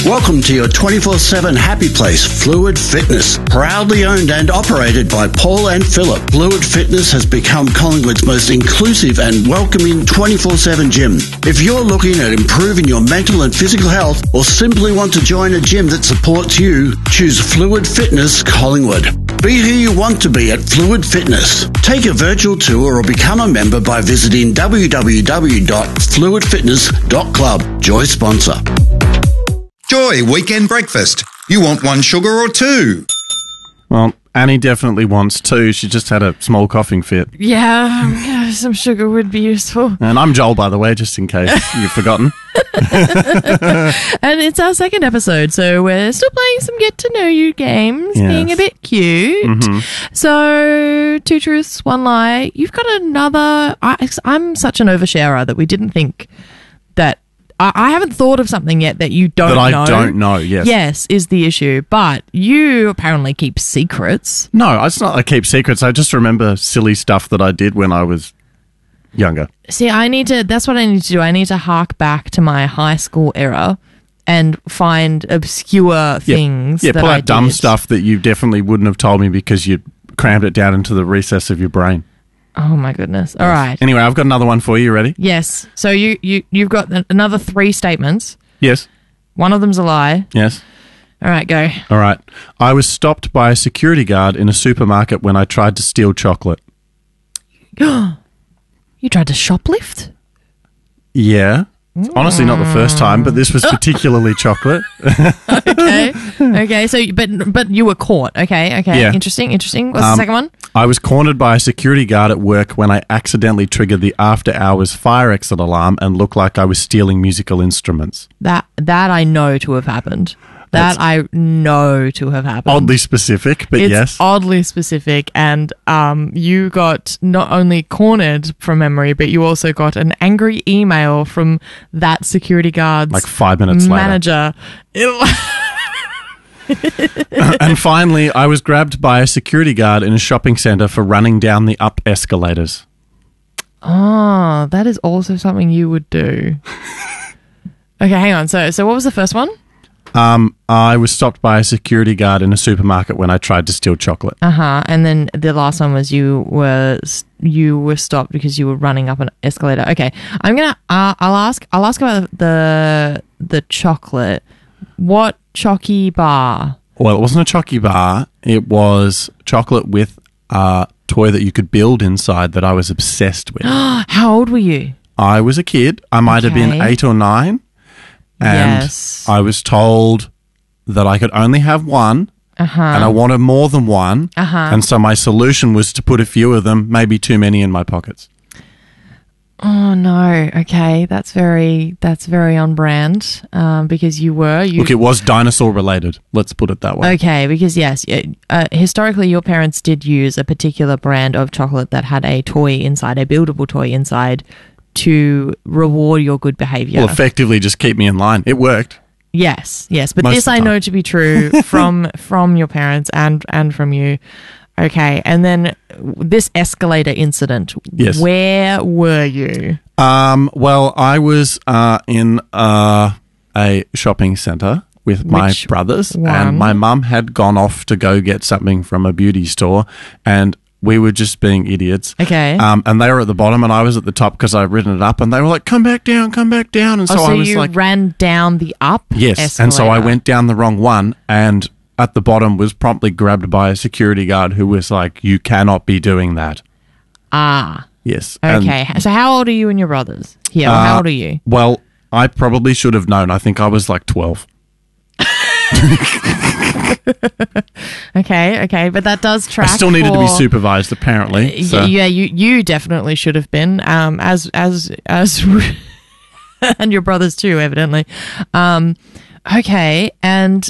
Welcome to your 24/7 happy place, Fluid Fitness. Proudly owned and operated by Paul and Philip, Fluid Fitness has become Collingwood's most inclusive and welcoming 24/7 gym. If you're looking at improving your mental and physical health or simply want to join a gym that supports you, choose Fluid Fitness Collingwood. Be who you want to be at Fluid Fitness. Take a virtual tour or become a member by visiting www.fluidfitness.club. Joy sponsor. Joy, weekend breakfast. You want one sugar or two? Well, Annie definitely wants two. She just had a small coughing fit. Yeah, some sugar would be useful. And I'm Joel, by the way, just in case you've forgotten. And it's our second episode, so we're still playing some get-to-know-you games, being a bit cute. Mm-hmm. So, 2 truths, 1 lie. You've got another... I'm such an oversharer that we didn't think that... I haven't thought of something yet that you don't know. That I don't know, yes. Yes, is the issue. But you apparently keep secrets. No, it's not I keep secrets. I just remember silly stuff that I did when I was younger. See, that's what I need to do. I need to hark back to my high school era and find obscure things that pull I out dumb did. stuff that you definitely wouldn't have told me because you crammed it down into the recess of your brain. Oh my goodness. All right. Anyway, I've got another one for you. You ready? Yes. So you've got another 3 statements. Yes. One of them's a lie. Yes. All right, go. All right. I was stopped by a security guard in a supermarket when I tried to steal chocolate. You tried to shoplift? Yeah. It's honestly not the first time, but this was particularly chocolate. Okay. Okay. So, but you were caught. Okay. Yeah. Interesting. What's the second one? I was cornered by a security guard at work when I accidentally triggered the after-hours fire exit alarm and looked like I was stealing musical instruments. That I know to have happened. I know to have happened. Oddly specific, but it's yes. Oddly specific, and you got not only cornered from memory, but you also got an angry email from that security guard's like 5 minutes manager. And finally, I was grabbed by a security guard in a shopping centre for running down the up escalators. Oh, that is also something you would do. Okay, hang on. So what was the first one? I was stopped by a security guard in a supermarket when I tried to steal chocolate. And then the last one was you were stopped because you were running up an escalator. Okay, I'm gonna. I'll ask about the chocolate. What chocky bar? Well, it wasn't a chocky bar. It was chocolate with a toy that you could build inside that I was obsessed with. How old were you? I was a kid. I might have been 8 or 9. And yes. I was told that I could only have one, and I wanted more than one, and so my solution was to put a few of them, maybe too many, in my pockets. Oh no! Okay, that's very on brand. Because Look, it was dinosaur related. Let's put it that way. Okay, because yes, historically your parents did use a particular brand of chocolate that had a toy inside, a buildable toy inside, to reward your good behaviour. Well, effectively just keep me in line. It worked. Yes. But Most this of the I time. know to be true from your parents and from you. Okay, and then this escalator incident. Yes. Where were you? Well, I was in a shopping centre with my brothers, and my mum had gone off to go get something from a beauty store, and we were just being idiots. Okay. And they were at the bottom and I was at the top because I'd written it up, and they were like, come back down. And so I was you like... ran down the up Yes, escalator. and so I went down the wrong one, and at the bottom was promptly grabbed by a security guard who was like, you cannot be doing that. Ah. Yes. Okay. So how old are you and your brothers? How old are you? Well, I probably should have known. I think I was like 12. Okay, but that does track. I still needed to be supervised, apparently. So. Yeah, you definitely should have been, as and your brothers too, evidently. Okay, and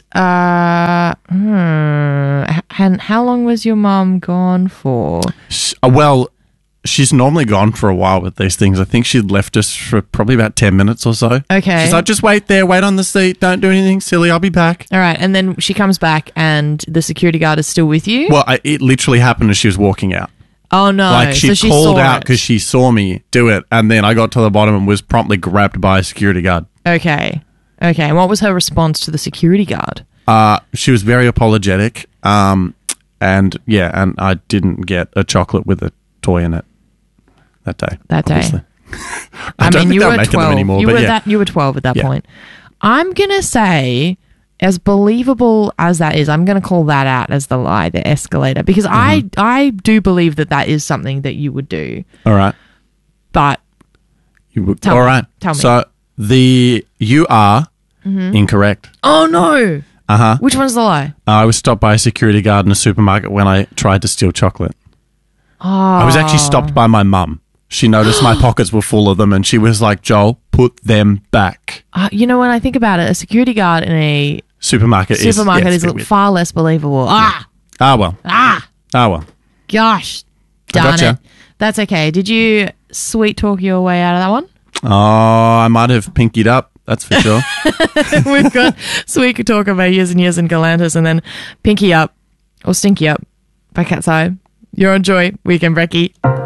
how long was your mum gone for? Well, she's normally gone for a while with these things. I think she'd left us for probably about 10 minutes or so. Okay. She's like, just wait there, wait on the seat, don't do anything silly, I'll be back. All right, and then she comes back and the security guard is still with you? Well, it literally happened as she was walking out. Oh, no. Like, she so called saw out it. because she saw me do it, and then I got to the bottom and was promptly grabbed by a security guard. Okay. Okay, and what was her response to the security guard? She was very apologetic. And I didn't get a chocolate with a toy in it that day. Obviously. I don't think they're making them anymore. You were 12 at that point. I'm going to say, as believable as that is, I'm going to call that out as the lie, the escalator, because I do believe that is something that you would do. All right. But all right. Tell me. So you are incorrect. Oh, no. Uh-huh. Which one's the lie? I was stopped by a security guard in a supermarket when I tried to steal chocolate. Oh. I was actually stopped by my mum. She noticed my pockets were full of them and she was like, Joel, put them back. You know, when I think about it, a security guard in a supermarket is far less believable. Well. Gosh, darn it. That's okay. Did you sweet talk your way out of that one? Oh, I might have pinkied up. That's for sure. We've got sweet talk about years and years in Galantis and then pinky up or stinky up. Back outside. You're on Joy Weekend Brekkie.